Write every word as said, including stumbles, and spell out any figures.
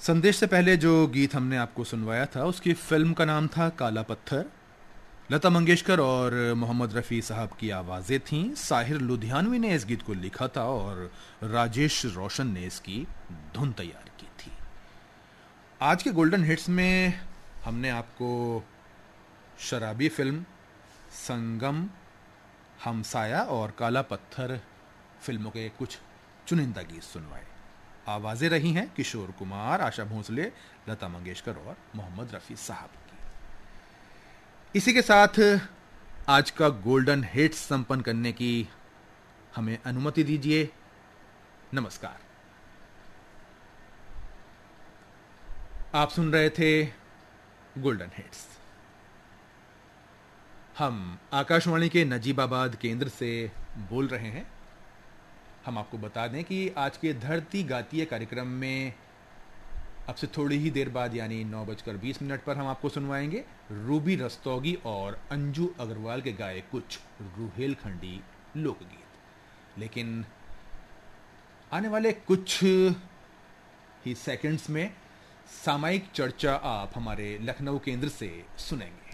संदेश से पहले जो गीत हमने आपको सुनवाया था उसकी फिल्म का नाम था काला पत्थर। लता मंगेशकर और मोहम्मद रफ़ी साहब की आवाज़ें थीं। साहिर लुधियानवी ने इस गीत को लिखा था और राजेश रोशन ने इसकी धुन तैयार की थी। आज के गोल्डन हिट्स में हमने आपको शराबी फिल्म, संगम, हमसाया और काला पत्थर फिल्मों के कुछ चुनिंदा गीत सुनवाए। आवाज़ें रही हैं किशोर कुमार, आशा भोसले, लता मंगेशकर और मोहम्मद रफ़ी साहब की। इसी के साथ आज का गोल्डन हिट्स संपन्न करने की हमें अनुमति दीजिए। नमस्कार। आप सुन रहे थे गोल्डन हिट्स। हम आकाशवाणी के नजीबाबाद केंद्र से बोल रहे हैं। हम आपको बता दें कि आज के धरती गाती है कार्यक्रम में अब से थोड़ी ही देर बाद यानी नौ बजकर बीस मिनट पर हम आपको सुनवाएंगे रूबी रस्तोगी और अंजू अग्रवाल के गाए कुछ रुहेलखंडी लोकगीत। लेकिन आने वाले कुछ ही सेकंड्स में सामायिक चर्चा आप हमारे लखनऊ केंद्र से सुनेंगे।